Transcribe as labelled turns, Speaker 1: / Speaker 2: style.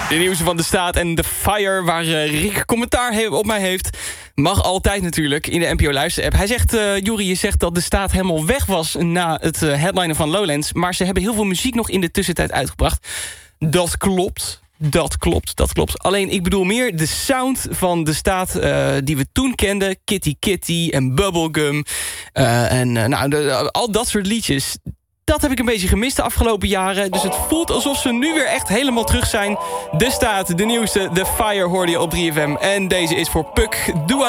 Speaker 1: De nieuws van de staat en The Fire, waar Rick commentaar op mij heeft. Mag altijd natuurlijk in de NPO Luister-app. Hij zegt, Joeri, je zegt dat de staat helemaal weg was na het headlinen van Lowlands. Maar ze hebben heel veel muziek nog in de tussentijd uitgebracht. Dat klopt. Dat klopt. Alleen, ik bedoel meer de sound van de staat die we toen kenden. Kitty Kitty en Bubblegum. Al dat soort liedjes. Dat heb ik een beetje gemist de afgelopen jaren. Dus het voelt alsof ze nu weer echt helemaal terug zijn. De staat, de nieuwste, The Fire hoorde je op 3FM. En deze is voor Puk. Doe